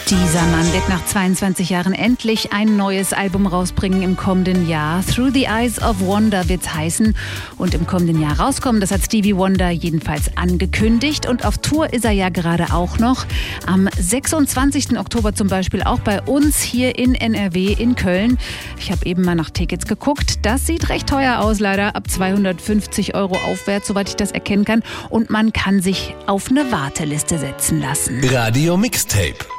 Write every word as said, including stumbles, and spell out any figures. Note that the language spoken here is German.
Dieser Mann wird nach zweiundzwanzig Jahren endlich ein neues Album rausbringen im kommenden Jahr. Through the Eyes of Wonder wird's heißen und im kommenden Jahr rauskommen. Das hat Stevie Wonder jedenfalls angekündigt. Und auf Tour ist er ja gerade auch noch. Am sechsundzwanzigsten Oktober zum Beispiel auch bei uns hier in N R W in Köln. Ich habe eben mal nach Tickets geguckt. Das sieht recht teuer aus, leider. Ab zweihundertfünfzig Euro aufwärts, soweit ich das erkennen kann. Und man kann sich auf eine Warteliste setzen lassen. Radio Mixtape.